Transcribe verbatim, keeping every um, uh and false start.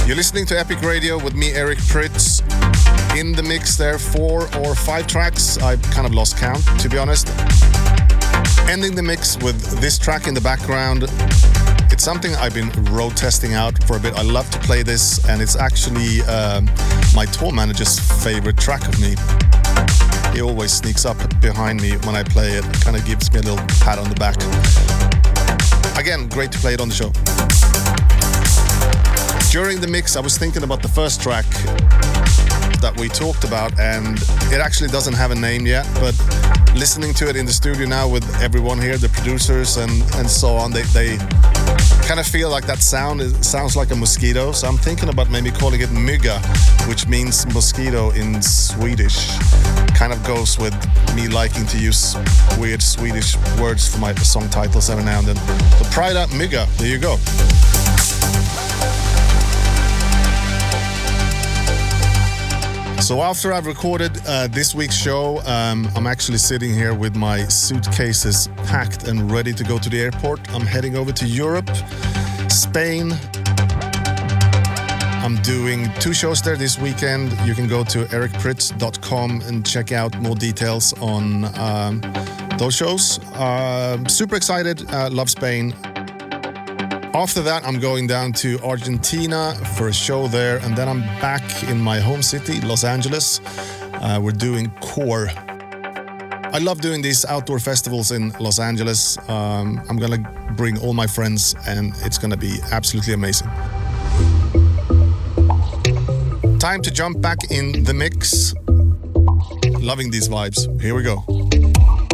You're listening to Epic Radio with me, Eric Prydz. In the mix there, four or five tracks. I've kind of lost count, to be honest. Ending the mix with this track in the background. It's something I've been road testing out for a bit. I love to play this, and it's actually um, my tour manager's favorite track of me. He always sneaks up behind me when I play it. Kind of gives me a little pat on the back. Again, great to play it on the show. During the mix, I was thinking about the first track that we talked about, and it actually doesn't have a name yet, but listening to it in the studio now with everyone here, the producers and, and so on, they, they kind of feel like that sound is, sounds like a mosquito. So I'm thinking about maybe calling it mygga, which means mosquito in Swedish. Kind of goes with me liking to use weird Swedish words for my song titles every now and then. So Prida Mygga, there you go. So after I've recorded uh, this week's show, um, I'm actually sitting here with my suitcases packed and ready to go to the airport. I'm heading over to Europe, Spain. I'm doing two shows there this weekend. You can go to eric prydz dot com and check out more details on um, those shows. Uh, super excited, uh, love Spain. After that, I'm going down to Argentina for a show there, and then I'm back in my home city, Los Angeles. Uh, we're doing Core. I love doing these outdoor festivals in Los Angeles. Um, I'm gonna bring all my friends, and it's gonna be absolutely amazing. Time to jump back in the mix. Loving these vibes. Here we go.